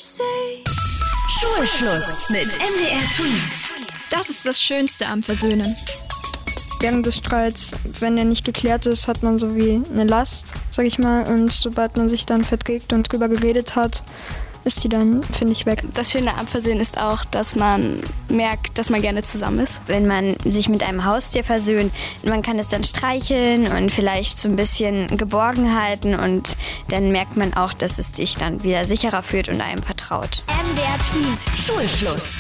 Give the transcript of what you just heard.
Schulschluss mit MDR Tweens. Das ist das Schönste am Versöhnen. Während des Streits, wenn der nicht geklärt ist, hat man so wie eine Last, sag ich mal. Und sobald man sich dann verträgt und drüber geredet hat, ist die dann, finde ich, weg. Das Schöne am Versöhnen ist auch, dass man merkt, dass man gerne zusammen ist. Wenn man sich mit einem Haustier versöhnt, man kann es dann streicheln und vielleicht so ein bisschen geborgen halten und dann merkt man auch, dass es dich dann wieder sicherer fühlt und einem vertraut. MDR Tweens. Schulschluss.